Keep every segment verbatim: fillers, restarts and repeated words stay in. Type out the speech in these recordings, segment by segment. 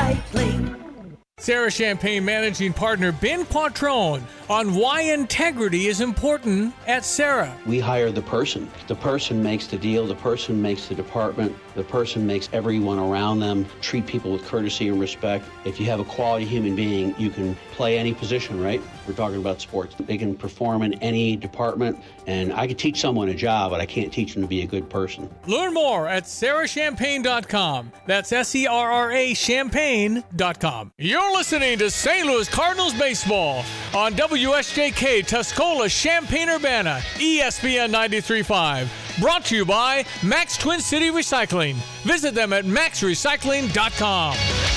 Recycling. Sarah Champagne Managing Partner Ben Quattrone on why integrity is important at Sarah. We hire the person. The person makes the deal. The person makes the department. The person makes everyone around them treat people with courtesy and respect. If you have a quality human being, you can play any position, right? We're talking about sports. They can perform in any department, and I could teach someone a job, but I can't teach them to be a good person. Learn more at sarah champagne dot com. That's S E R R A champagne dot com. You're listening to Saint Louis Cardinals baseball on W S J K Tuscola, Champaign-Urbana, E S P N ninety-three point five. Brought to you by Max Twin City Recycling. Visit them at max recycling dot com.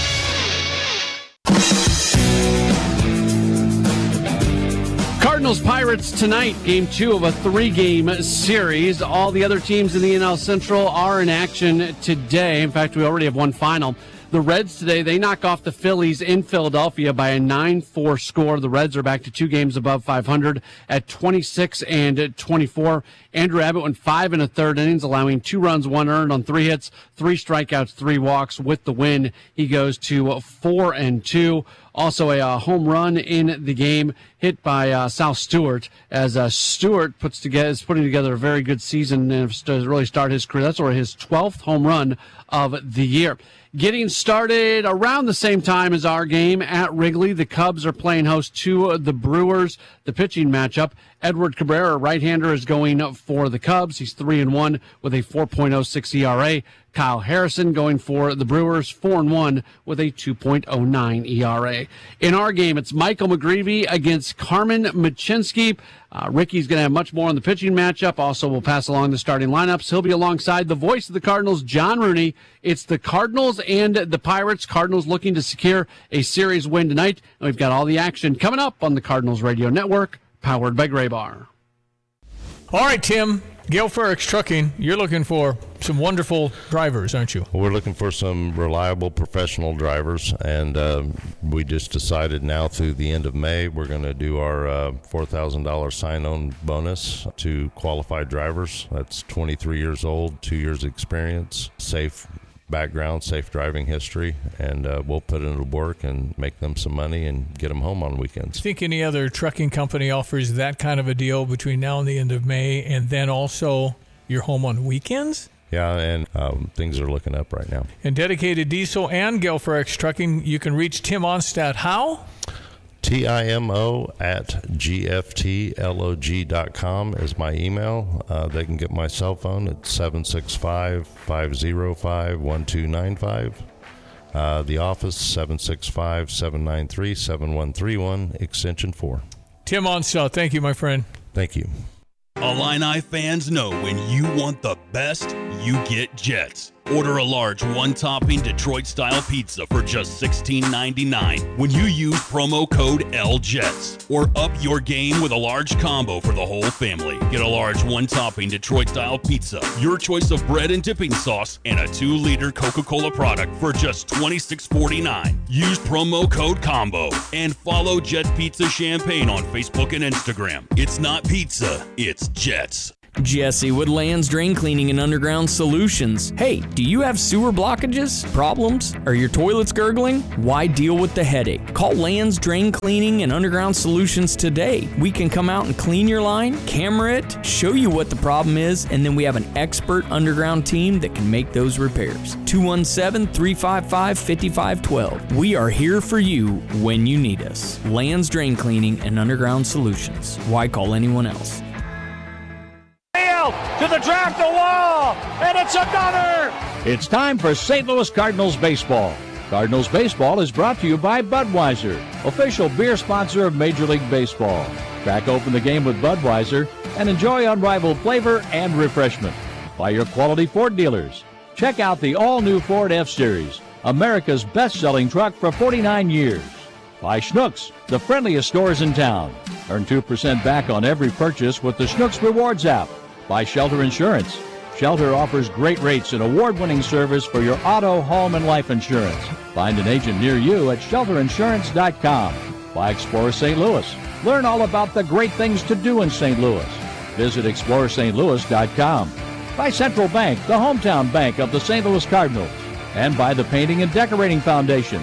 Cardinals Pirates tonight, game two of a three-game series. All the other teams in the N L Central are in action today. In fact, we already have one final. The Reds today, they knock off the Phillies in Philadelphia by a nine four score. The Reds are back to two games above five hundred at twenty-six and twenty-four. Andrew Abbott went five and a third innings, allowing two runs, one earned on three hits, three strikeouts, three walks. With the win, he goes to four and two. Also a uh, home run in the game hit by uh, Sal Stewart, as uh, Stewart puts together is putting together a very good season and to really start his career. That's or his twelfth home run of the year. Getting started around the same time as our game at Wrigley. The Cubs are playing host to the Brewers. The pitching matchup, Edward Cabrera, right-hander, is going for the Cubs. He's three and one with a four point oh six E R A. Kyle Harrison going for the Brewers, four and one with a two point oh nine E R A. In our game, it's Michael McGreevy against Carmen Machinsky. Uh, Ricky's going to have much more on the pitching matchup. Also, we'll pass along the starting lineups. He'll be alongside the voice of the Cardinals, John Rooney. It's the Cardinals and the Pirates. Cardinals looking to secure a series win tonight. And we've got all the action coming up on the Cardinals Radio Network, powered by Graybar. All right, Tim. Gail Ferrix Trucking, you're looking for some wonderful drivers, aren't you? We're looking for some reliable professional drivers, and uh, we just decided now through the end of May we're going to do our uh, four thousand dollars sign-on bonus to qualified drivers. That's twenty-three years old, two years experience, safe background, safe driving history, and uh, we'll put it into work and make them some money and get them home on weekends. Do you think any other trucking company offers that kind of a deal between now and the end of May, and then also you're home on weekends? Yeah, and um, things are looking up right now. And Dedicated Diesel and Gail Ferrix Trucking, you can reach Tim Onstadt how? T I M O at G F T log dot com is my email. Uh, they can get my cell phone at seven six five, five oh five, one two nine five. Uh, the office, seven six five, seven nine three, seven one three one, extension four. Tim Onstadt, thank you, my friend. Thank you. Illini fans know when you want the best, you get Jets. Order a large one-topping Detroit-style pizza for just sixteen ninety-nine when you use promo code L Jets. Or up your game with a large combo for the whole family. Get a large one-topping Detroit-style pizza, your choice of bread and dipping sauce, and a two-liter Coca-Cola product for just twenty-six forty-nine. Use promo code COMBO and follow Jet Pizza Champagne on Facebook and Instagram. It's not pizza, it's Jets. Jesse with Lands Drain Cleaning and Underground Solutions. Hey, do you have sewer blockages, problems? Are your toilets gurgling? Why deal with the headache? Call Lands Drain Cleaning and Underground Solutions today. We can come out and clean your line, camera it, show you what the problem is, and then we have an expert underground team that can make those repairs. two one seven, three five five, five five one two. We are here for you when you need us. Lands Drain Cleaning and Underground Solutions. Why call anyone else? To the track, the wall, and it's another! It's time for Saint Louis Cardinals baseball. Cardinals baseball is brought to you by Budweiser, official beer sponsor of Major League Baseball. Crack open the game with Budweiser and enjoy unrivaled flavor and refreshment. By your quality Ford dealers. Check out the all-new Ford F-Series, America's best-selling truck for forty-nine years. By Schnucks, the friendliest stores in town. Earn two percent back on every purchase with the Schnucks Rewards app. By Shelter Insurance. Shelter offers great rates and award-winning service for your auto, home, and life insurance. Find an agent near you at shelter insurance dot com. By Explorer Saint Louis. Learn all about the great things to do in Saint Louis. Visit explorer st louis dot com. By Central Bank, the hometown bank of the Saint Louis Cardinals. And by the Painting and Decorating Foundation.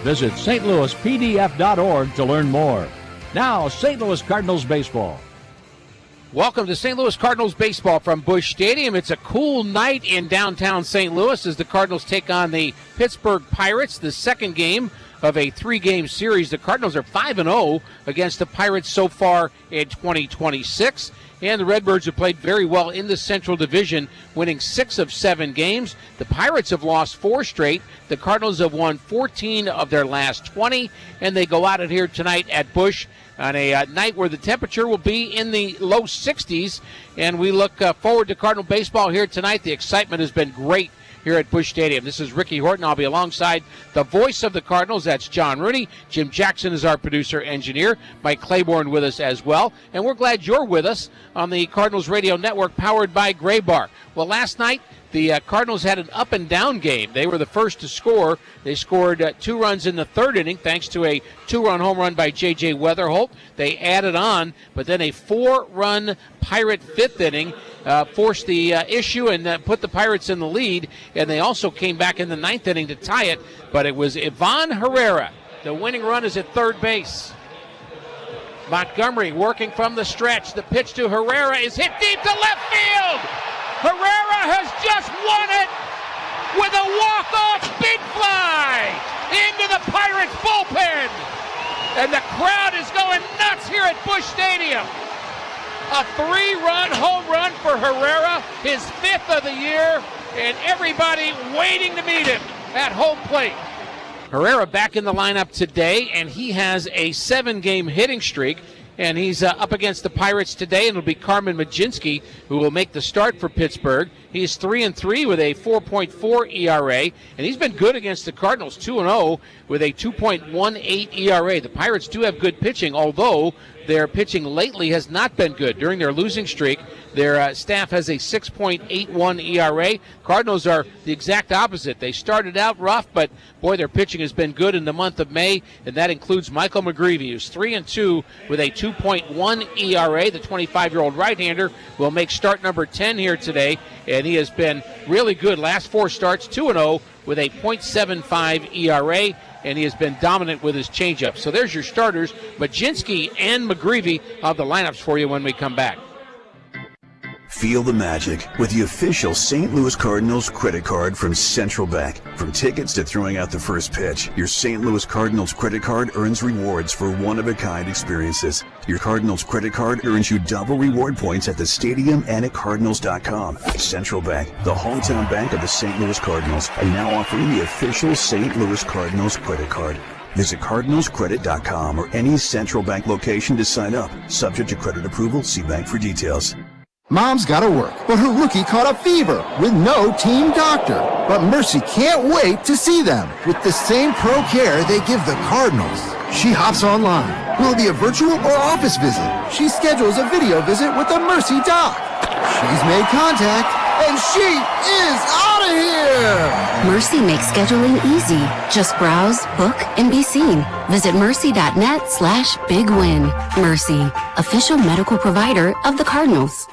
Visit S T Louis P D F dot org to learn more. Now, Saint Louis Cardinals baseball. Welcome to Saint Louis Cardinals baseball from Busch Stadium. It's a cool night in downtown Saint Louis as the Cardinals take on the Pittsburgh Pirates, the second game of a three-game series. The Cardinals are five and oh against the Pirates so far in twenty twenty-six. And the Redbirds have played very well in the Central Division, winning six of seven games. The Pirates have lost four straight. The Cardinals have won fourteen of their last twenty, and they go out of here tonight at Busch on a uh, night where the temperature will be in the low sixties. And we look uh, forward to Cardinal baseball here tonight. The excitement has been great here at Busch Stadium. This is Ricky Horton. I'll be alongside the voice of the Cardinals. That's John Rooney. Jim Jackson is our producer engineer. Mike Claiborne with us as well. And we're glad you're with us on the Cardinals Radio Network powered by Gray Bar. Well, last night, the uh, Cardinals had an up-and-down game. They were the first to score. They scored uh, two runs in the third inning thanks to a two-run home run by J J Weatherholt. They added on, but then a four-run Pirate fifth inning uh, forced the uh, issue and uh, put the Pirates in the lead, and they also came back in the ninth inning to tie it, but it was Ivan Herrera. The winning run is at third base. Montgomery working from the stretch. The pitch to Herrera is hit deep to left field. Herrera has just won it with a walk-off big fly into the Pirates bullpen. And the crowd is going nuts here at Busch Stadium. A three-run home run for Herrera, his fifth of the year, and everybody waiting to meet him at home plate. Herrera back in the lineup today, and he has a seven-game hitting streak. And he's uh, up against the Pirates today, and it'll be Carmen Majinski who will make the start for Pittsburgh. He's three and three with a four point four E R A, and he's been good against the Cardinals, two and oh with a two point one eight E R A. The Pirates do have good pitching, although their pitching lately has not been good. During their losing streak, their uh, staff has a six point eight one E R A. Cardinals are the exact opposite. They started out rough, but boy, their pitching has been good in the month of May, and that includes Michael McGreevy, who's three and two with a two point one E R A. The twenty-five-year-old right-hander will make start number ten here today, and he has been really good. Last four starts, two and oh with a point seven five E R A, and he has been dominant with his changeup. So there's your starters, Majinski and McGreevy, of the lineups for you when we come back. Feel the magic with the official Saint Louis Cardinals credit card from Central Bank. From tickets to throwing out the first pitch, your Saint Louis Cardinals credit card earns rewards for one-of-a-kind experiences. Your Cardinals credit card earns you double reward points at the stadium and at Cardinals dot com. Central Bank, the hometown bank of the Saint Louis Cardinals, are now offering the official Saint Louis Cardinals credit card. Visit Cardinals Credit dot com or any Central Bank location to sign up. Subject to credit approval, see bank for details. Mom's gotta work, but her rookie caught a fever with no team doctor. But Mercy can't wait to see them with the same pro care they give the Cardinals. She hops online. Will it be a virtual or office visit? She schedules a video visit with the Mercy doc. She's made contact, and she is out of here! Mercy makes scheduling easy. Just browse, book, and be seen. Visit mercy dot net slash big win. Mercy, official medical provider of the Cardinals.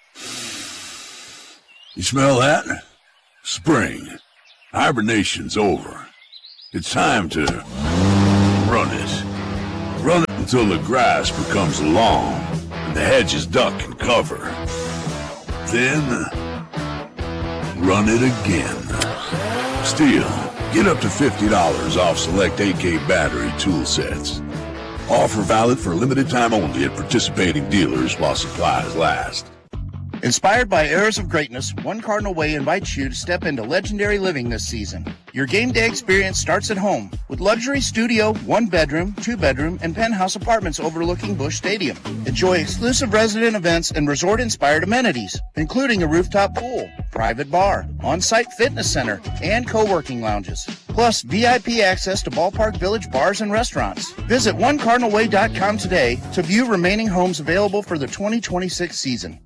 You smell that? Spring. Hibernation's over. It's time to run it. Run it until the grass becomes long and the hedges duck and cover. Then, run it again. Still, get up to fifty dollars off select A K battery tool sets. Offer valid for a limited time only at participating dealers while supplies last. Inspired by Heirs of Greatness, One Cardinal Way invites you to step into legendary living this season. Your game day experience starts at home with luxury studio, one bedroom, two bedroom, and penthouse apartments overlooking Busch Stadium. Enjoy exclusive resident events and resort inspired amenities, including a rooftop pool, private bar, on-site fitness center, and co-working lounges. Plus V I P access to Ballpark Village bars and restaurants. Visit one cardinal way dot com today to view remaining homes available for the twenty twenty-six season.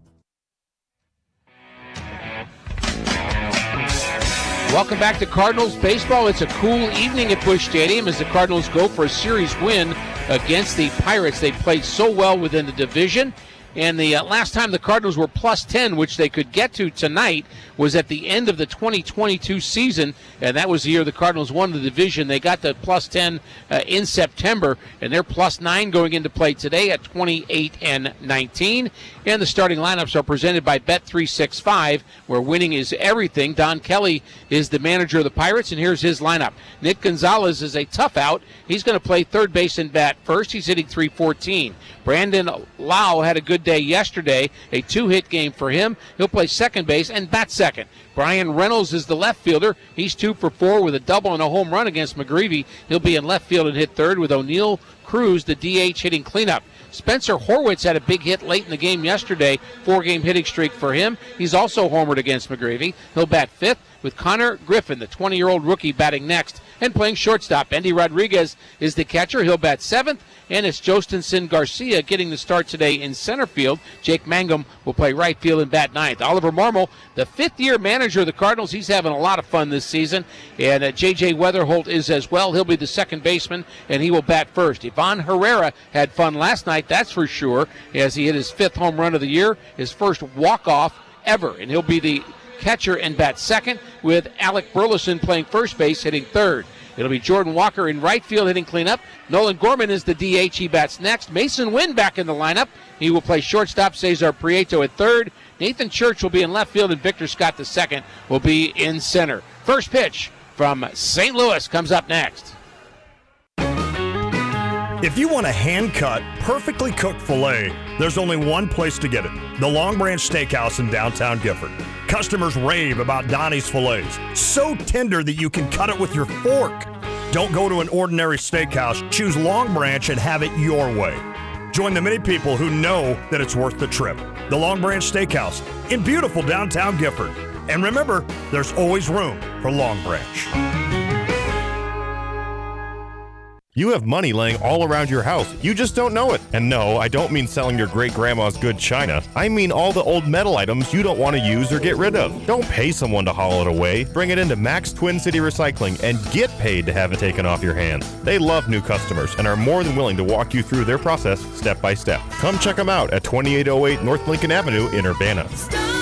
Welcome back to Cardinals baseball. It's a cool evening at Busch Stadium as the Cardinals go for a series win against the Pirates. They played so well within the division, And the uh, last time the Cardinals were plus ten, which they could get to tonight, was at the end of the twenty twenty-two season, and that was the year the Cardinals won the division. They got the plus ten uh, in September, and they're plus nine going into play today at twenty-eight and nineteen. And the starting lineups are presented by Bet three sixty-five, where winning is everything. Don Kelly is the manager of the Pirates, and here's his lineup. Nick Gonzalez is a tough out. He's going to play third base and bat first. He's hitting three fourteen. Brandon Lau had a good day yesterday, a two-hit game for him. He'll play second base and bat second. Brian Reynolds is the left fielder. He's two for four with a double and a home run against McGreevy. He'll be in left field and hit third with O'Neill Cruz, the D H, hitting cleanup. Spencer Horwitz had a big hit late in the game yesterday, four-game hitting streak for him. He's also homered against McGreevy. He'll bat fifth with Connor Griffin, the twenty-year-old rookie, batting next. And playing shortstop, Andy Rodriguez is the catcher. He'll bat seventh. And it's Jostinson Garcia getting the start today in center field. Jake Mangum will play right field and bat ninth. Oliver Marmol, the fifth-year manager of the Cardinals, he's having a lot of fun this season. And uh, J J Weatherholt is as well. He'll be the second baseman, and he will bat first. Ivan Herrera had fun last night, that's for sure, as he hit his fifth home run of the year, his first walk-off ever. And he'll be the catcher and bat second, with Alec Burleson playing first base, hitting third. It'll be Jordan Walker in right field hitting cleanup. Nolan Gorman is the D H. He bats next. Mason Wynn back in the lineup. He will play shortstop. Cesar Prieto at third. Nathan Church will be in left field, and Victor Scott the second will be in center. First pitch from Saint Louis comes up next. If you want a hand-cut, perfectly cooked filet, there's only one place to get it. The Long Branch Steakhouse in downtown Gifford. Customers rave about Donnie's fillets. So tender that you can cut it with your fork. Don't go to an ordinary steakhouse. Choose Long Branch and have it your way. Join the many people who know that it's worth the trip. The Long Branch Steakhouse in beautiful downtown Gifford. And remember, there's always room for Long Branch. You have money laying all around your house. You just don't know it. And no, I don't mean selling your great-grandma's good china. I mean all the old metal items you don't want to use or get rid of. Don't pay someone to haul it away. Bring it into Max Twin City Recycling and get paid to have it taken off your hands. They love new customers and are more than willing to walk you through their process step by step. Come check them out at twenty-eight oh eight North Lincoln Avenue in Urbana.